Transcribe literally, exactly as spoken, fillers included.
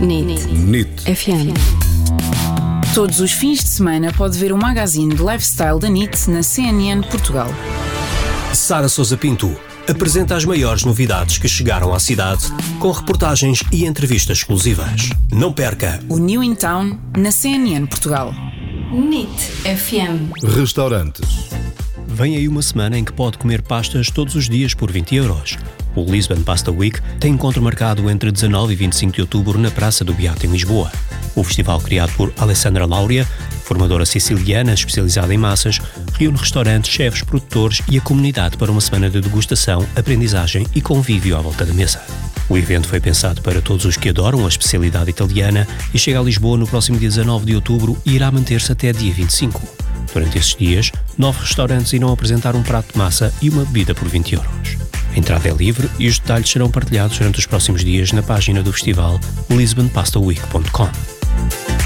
N I T. N I T F M. Todos os fins de semana pode ver o magazine de lifestyle da N I T na C N N Portugal. Sara Sousa Pinto apresenta as maiores novidades que chegaram à cidade, com reportagens e entrevistas exclusivas. Não perca o New in Town na C N N Portugal. N I T F M. Restaurantes. Vem aí uma semana em que pode comer pastas todos os dias por vinte euros. O Lisbon Pasta Week tem encontro marcado entre dezanove e vinte e cinco de outubro na Praça do Beato, em Lisboa. O festival, criado por Alessandra Lauria, formadora siciliana especializada em massas, reúne restaurantes, chefes, produtores e a comunidade para uma semana de degustação, aprendizagem e convívio à volta da mesa. O evento foi pensado para todos os que adoram a especialidade italiana e chega a Lisboa no próximo dia dezanove de outubro e irá manter-se até dia vinte e cinco. Durante esses dias, nove restaurantes irão apresentar um prato de massa e uma bebida por vinte euros. A entrada é livre e os detalhes serão partilhados durante os próximos dias na página do festival lisbon pasta week ponto com.